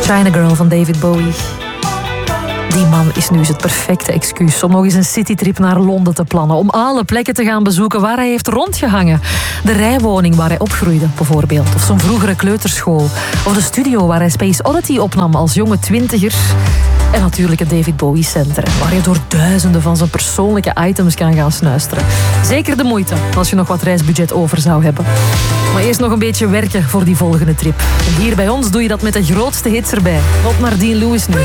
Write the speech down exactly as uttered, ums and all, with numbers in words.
China Girl van David Bowie. Die man is nu eens het perfecte excuus om nog eens een citytrip naar Londen te plannen. Om alle plekken te gaan bezoeken waar hij heeft rondgehangen. De rijwoning waar hij opgroeide, bijvoorbeeld. Of zijn vroegere kleuterschool. Of de studio waar hij Space Oddity opnam als jonge twintiger. En natuurlijk het David Bowie Centrum, waar je door duizenden van zijn persoonlijke items kan gaan snuisteren. Zeker de moeite, als je nog wat reisbudget over zou hebben. Maar eerst nog een beetje werken voor die volgende trip. En hier bij ons doe je dat met de grootste hits erbij. Op naar Dean Lewis nu.